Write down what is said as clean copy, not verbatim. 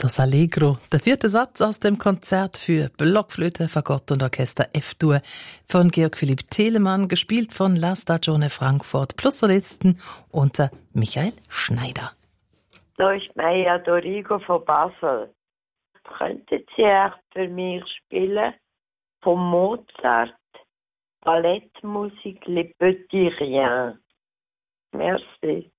Das Allegro, der vierte Satz aus dem Konzert für Blockflöte, Fagott und Orchester F-Dur von Georg Philipp Telemann, gespielt von La Stagione Frankfurt plus Solisten unter Michael Schneider. Da ist Maya Dorigo von Basel. Könnten Sie auch für mich spielen von Mozart, Ballettmusik Le Petit Rien? Merci.